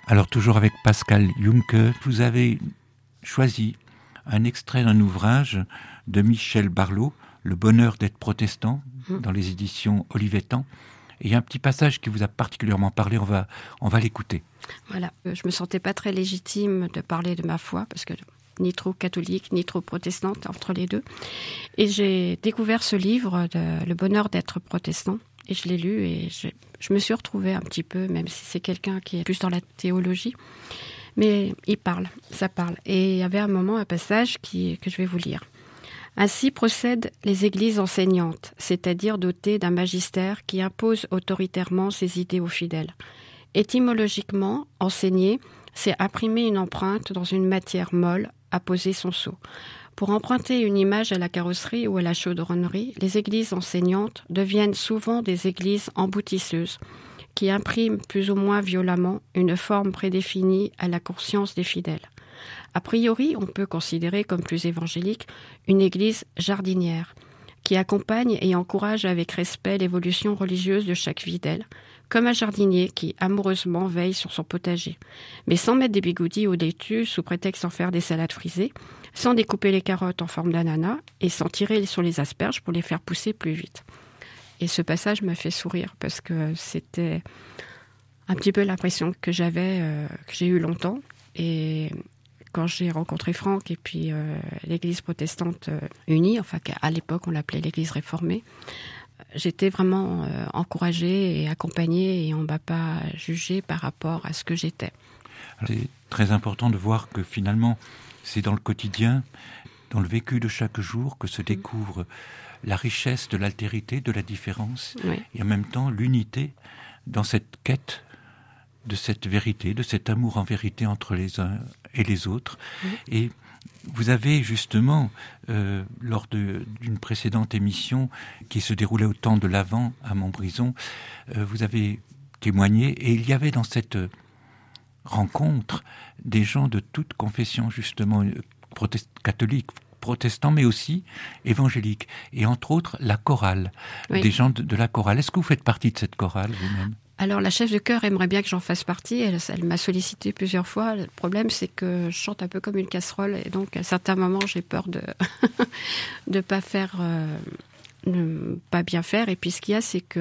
Alors toujours avec Pascal Juncker, vous avez choisi un extrait d'un ouvrage de Michel Barlot, Le bonheur d'être protestant, dans les éditions Olivetan. Et il y a un petit passage qui vous a particulièrement parlé, on va l'écouter. Voilà, je me sentais pas très légitime de parler de ma foi, parce que ni trop catholique, ni trop protestante, entre les deux. Et j'ai découvert ce livre, Le bonheur d'être protestant, et je l'ai lu, et je me suis retrouvée un petit peu, même si c'est quelqu'un qui est plus dans la théologie. Mais ça parle. Et il y avait un passage que je vais vous lire. Ainsi procèdent les églises enseignantes, c'est-à-dire dotées d'un magistère qui impose autoritairement ses idées aux fidèles. Étymologiquement, enseigner, c'est imprimer une empreinte dans une matière molle, apposer son sceau. Pour emprunter une image à la carrosserie ou à la chaudronnerie, les églises enseignantes deviennent souvent des églises emboutisseuses, qui impriment plus ou moins violemment une forme prédéfinie à la conscience des fidèles. A priori, on peut considérer comme plus évangélique une église jardinière, qui accompagne et encourage avec respect l'évolution religieuse de chaque fidèle, comme un jardinier qui amoureusement veille sur son potager, mais sans mettre des bigoudis ou des laitues sous prétexte d'en faire des salades frisées, sans découper les carottes en forme d'ananas et sans tirer sur les asperges pour les faire pousser plus vite. Et ce passage m'a fait sourire parce que c'était un petit peu l'impression que j'ai eu longtemps. Et quand j'ai rencontré Franck et puis l'Église protestante unie, enfin à l'époque on l'appelait l'Église réformée, j'étais vraiment encouragée et accompagnée et on ne m'a pas jugée par rapport à ce que j'étais. C'est très important de voir que finalement c'est dans le quotidien, dans le vécu de chaque jour que se découvre la richesse de l'altérité, de la différence, et en même temps l'unité dans cette quête de cette vérité, de cet amour en vérité entre les uns et les autres. Et vous avez justement, lors d'une précédente émission qui se déroulait au temps de l'Avent à Montbrison, vous avez témoigné, et il y avait dans cette rencontre des gens de toute confession, justement, catholiques, protestants, mais aussi évangéliques, et entre autres la chorale, des gens de la chorale. Est-ce que vous faites partie de cette chorale vous-même ? Alors la chef de chœur aimerait bien que j'en fasse partie, elle m'a sollicité plusieurs fois. Le problème c'est que je chante un peu comme une casserole, et donc à certains moments j'ai peur de de pas bien faire. Et puis ce qu'il y a, c'est que